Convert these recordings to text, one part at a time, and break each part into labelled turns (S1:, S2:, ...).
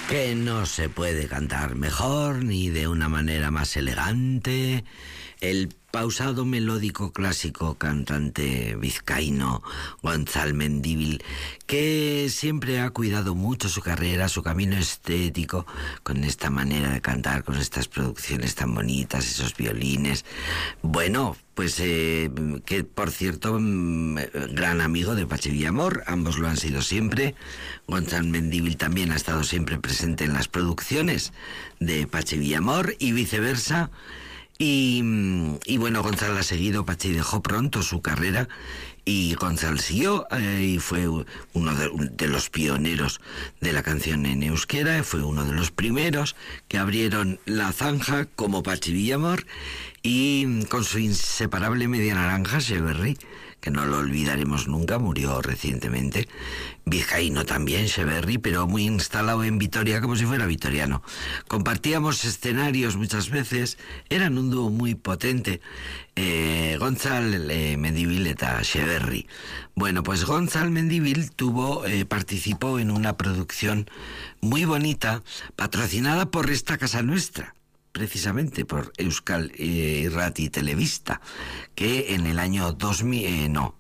S1: Que no se puede cantar mejor ni de una manera más elegante. El pausado melódico clásico cantante vizcaíno Gonzal Mendívil, que siempre ha cuidado mucho su carrera, su camino estético, con esta manera de cantar, con estas producciones tan bonitas, esos violines. Bueno, pues que por cierto, gran amigo de Patxi Villamor, ambos lo han sido siempre. Gonzal Mendívil también ha estado siempre presente en las producciones de Patxi Villamor y viceversa. Y bueno, Gonzal ha seguido, Patxi dejó pronto su carrera y Gonzal siguió y fue uno de los pioneros de la canción en euskera, fue uno de los primeros que abrieron la zanja como Patxi Villamor y con su inseparable media naranja, Cheverry, que no lo olvidaremos nunca, murió recientemente. Vizcaíno también, Cheverry, pero muy instalado en Vitoria, como si fuera vitoriano. Compartíamos escenarios muchas veces, eran un dúo muy potente, Gonzal Mendívil eta Cheverry. Bueno, pues Gonzal Mendívil participó en una producción muy bonita, patrocinada por esta casa nuestra, precisamente por Euskal Irrati Telebista, que en el año 2000, no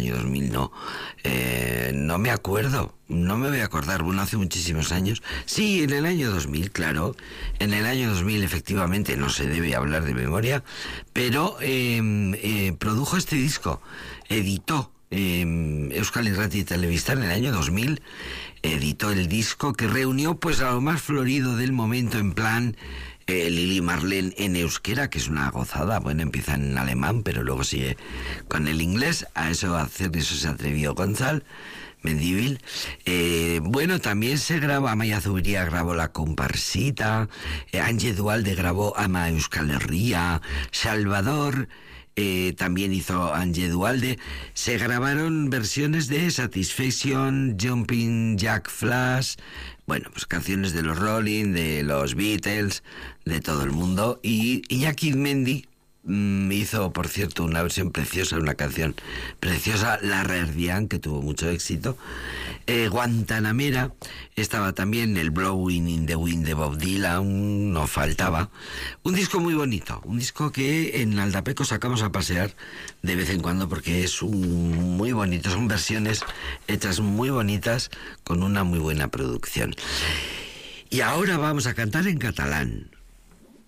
S1: me acuerdo, no me voy a acordar, bueno, hace muchísimos años, sí, en el año 2000, claro, en el año 2000 efectivamente, no se debe hablar de memoria, pero produjo este disco, editó Euskal Irrati Telebista en el año 2000, editó el disco que reunió pues a lo más florido del momento en plan Lili Marlene en euskera, que es una gozada. Bueno, empieza en alemán, pero luego sigue con el inglés. A eso se atrevió Gonzal Mendívil. Bueno, también se graba, Amaia Zubiría grabó La Comparsita, Ángel Dualde grabó Ama Euskal Herria, Salvador también hizo Ángel Dualde. Se grabaron versiones de Satisfaction, Jumping Jack Flash, bueno, pues canciones de los Rolling, de los Beatles, de todo el mundo. Y Iñaki Mendi hizo, por cierto, una versión preciosa, una canción preciosa, La Rerdian, que tuvo mucho éxito. Guantanamera, estaba también el Blowing in the Wind de Bob Dylan, no faltaba. Un disco muy bonito, un disco que en Aldapeco sacamos a pasear de vez en cuando porque es muy bonito, son versiones hechas muy bonitas con una muy buena producción. Y ahora vamos a cantar en catalán.